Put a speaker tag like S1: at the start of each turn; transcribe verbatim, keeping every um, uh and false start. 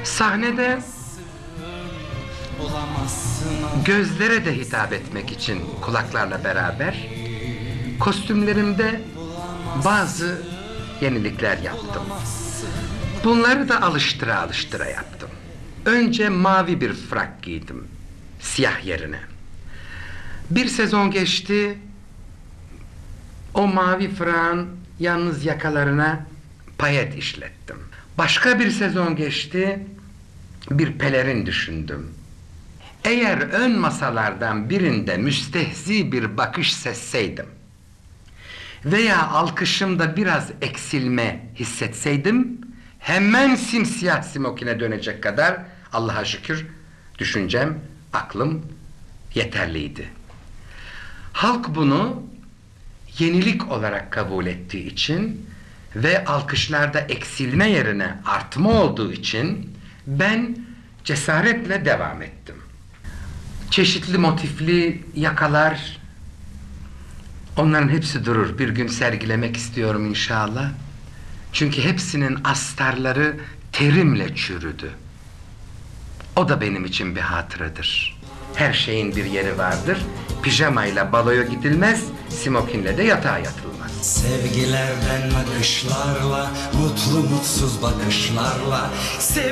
S1: Sahnede gözlere de hitap etmek için kulaklarla beraber kostümlerimde bazı yenilikler yaptım. Bunları da alıştıra alıştıra yaptım. Önce mavi bir frak giydim, siyah yerine. Bir sezon geçti, o mavi frakın yalnız yakalarına payet işlettim. Başka bir sezon geçti, bir pelerin düşündüm. Eğer ön masalardan birinde müstehzi bir bakış sezseydim veya alkışımda biraz eksilme hissetseydim, hemen simsiyah smokine dönecek kadar Allah'a şükür düşüncem, aklım yeterliydi. Halk bunu yenilik olarak kabul ettiği için ve alkışlarda eksilme yerine artma olduğu için ben cesaretle devam ettim. Çeşitli motifli yakalar, onların hepsi durur. Bir gün sergilemek istiyorum inşallah. Çünkü hepsinin astarları terimle çürüdü. O da benim için bir hatıradır. Her şeyin bir yeri vardır. Pijamayla baloya gidilmez, smokinle de yatağa yatılmaz.
S2: Sevgilerden akışlarla, mutlu mutsuz bakışlarla, sev